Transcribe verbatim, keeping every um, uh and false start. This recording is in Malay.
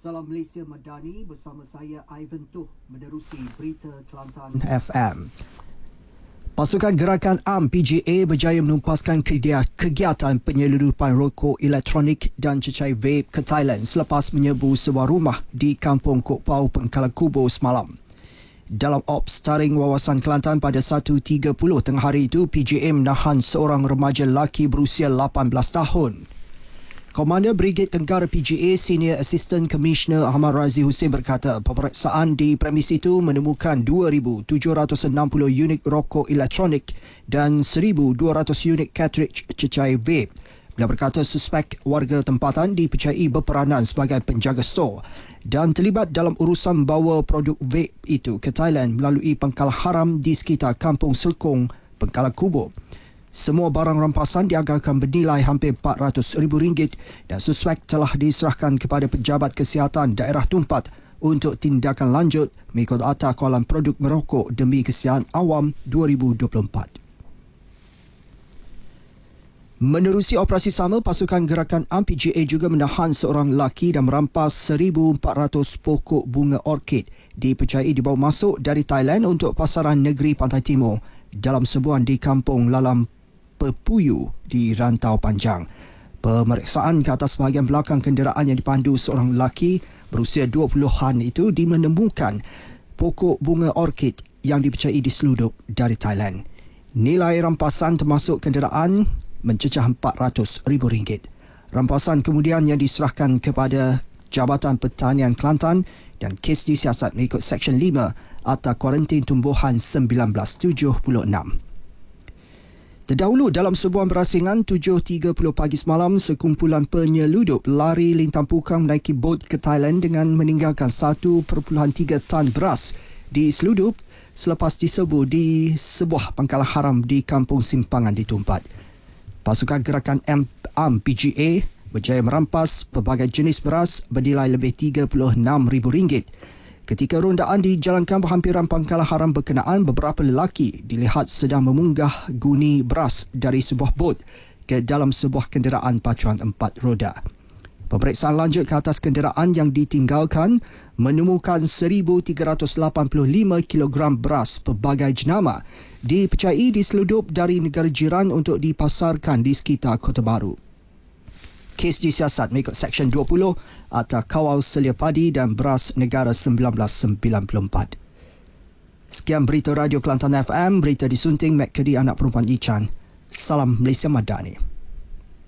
Salam Malaysia Madani, bersama saya Ivan Tuh menerusi berita Kelantan F M. Pasukan Gerakan A M P G A berjaya menumpaskan kegiatan penyeludupan rokok elektronik dan cecair vape ke Thailand selepas menyerbu sebuah rumah di Kampung Kok Pau, Pengkalan Kubo semalam. Dalam ops taring wawasan Kelantan pada satu tiga puluh tengah hari itu, P G A menahan seorang remaja lelaki berusia lapan belas tahun. Komander Brigade Tenggara P G A Senior Assistant Commissioner Ahmad Razi Hussein berkata pemeriksaan di premis itu menemukan dua ribu tujuh ratus enam puluh unit rokok elektronik dan seribu dua ratus unit cartridge cecair vape. Beliau berkata suspek warga tempatan dipercayai berperanan sebagai penjaga stor dan terlibat dalam urusan bawa produk vape itu ke Thailand melalui pangkalan haram di sekitar Kampung Selkong, Pengkalan Kubo. Semua barang rampasan dianggarkan bernilai hampir empat ratus ribu ringgit dan suspek telah diserahkan kepada Pejabat Kesihatan Daerah Tumpat untuk tindakan lanjut mengikut Akta Kawalan Produk Merokok demi Kesihatan Awam dua ribu dua puluh empat. Menerusi operasi sama, pasukan Gerakan A M P G A juga menahan seorang lelaki dan merampas seribu empat ratus pokok bunga orkid dipercayai dibawa masuk dari Thailand untuk pasaran negeri Pantai Timur dalam sebuah di Kampung Lalam Pepuyu di Rantau Panjang. Pemeriksaan ke atas bahagian belakang kenderaan yang dipandu seorang lelaki berusia dua puluhan itu menemukan pokok bunga orkid yang dipercayai diseludup dari Thailand. Nilai rampasan termasuk kenderaan mencecah empat ratus ribu ringgit. Rampasan kemudian yang diserahkan kepada Jabatan Pertanian Kelantan dan kes disiasat mengikut Seksyen lima Akta Kuarantin Tumbuhan seribu sembilan ratus tujuh puluh enam. Terdahulu dalam sebuah berasingan tujuh tiga puluh pagi semalam, sekumpulan penyeludup lari lintang pukang menaiki bot ke Thailand dengan meninggalkan satu perpuluhan tiga tan beras diseludup selepas diserbu di sebuah pangkalan haram di Kampung Simpangan di Tumpat. Pasukan Gerakan A M P G A berjaya merampas pelbagai jenis beras bernilai lebih tiga puluh enam ribu ringgit. Ketika rondaan dijalankan berhampiran pangkalan haram berkenaan, beberapa lelaki dilihat sedang memunggah guni beras dari sebuah bot ke dalam sebuah kenderaan pacuan empat roda. Pemeriksaan lanjut ke atas kenderaan yang ditinggalkan menemukan seribu tiga ratus lapan puluh lima kilogram beras pelbagai jenama dipercayai diseludup dari negara jiran untuk dipasarkan di sekitar Kota Baru. Kes disiasat mengikut Seksyen dua puluh Akta Kawal Selia Padi dan Beras Negara seribu sembilan ratus sembilan puluh empat. Sekian berita Radio Kelantan F M, berita disunting Mek Kedi anak perempuan Ichan. Salam Malaysia Madani.